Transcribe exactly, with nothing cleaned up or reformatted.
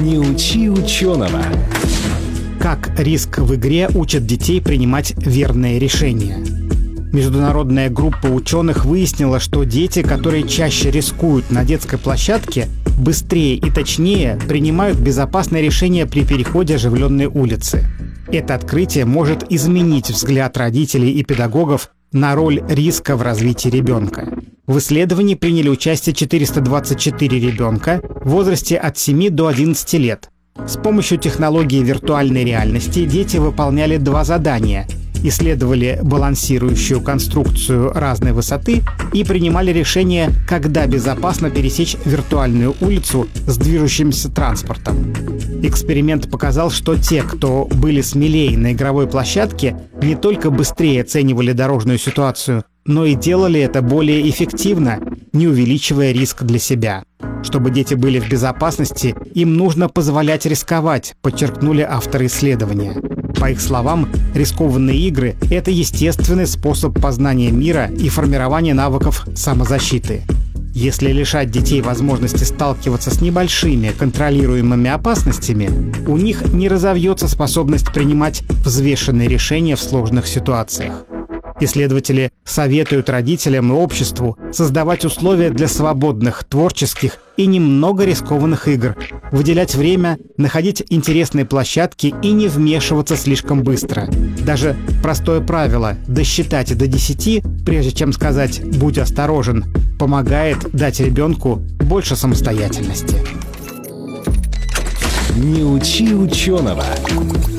Не учи ученого. Как риск в игре учит детей принимать верные решения. Международная группа ученых выяснила, что дети, которые чаще рискуют на детской площадке, быстрее и точнее принимают безопасные решения при переходе оживленной улицы. Это открытие может изменить взгляд родителей и педагогов на роль риска в развитии ребенка. В исследовании приняли участие четыреста двадцать четыре ребенка в возрасте от семи до одиннадцати лет. С помощью технологии виртуальной реальности дети выполняли два задания: исследовали балансирующую конструкцию разной высоты и принимали решение, когда безопасно пересечь виртуальную улицу с движущимся транспортом. Эксперимент показал, что те, кто были смелее на игровой площадке, не только быстрее оценивали дорожную ситуацию, но и делали это более эффективно, не увеличивая риск для себя. Чтобы дети были в безопасности, им нужно позволять рисковать, подчеркнули авторы исследования. По их словам, рискованные игры – это естественный способ познания мира и формирования навыков самозащиты. Если лишать детей возможности сталкиваться с небольшими контролируемыми опасностями, у них не разовьется способность принимать взвешенные решения в сложных ситуациях. Исследователи советуют родителям и обществу создавать условия для свободных, творческих и немного рискованных игр, выделять время, находить интересные площадки и не вмешиваться слишком быстро. Даже простое правило «досчитать до десяти», прежде чем сказать «будь осторожен», помогает дать ребенку больше самостоятельности. Не учи ученого.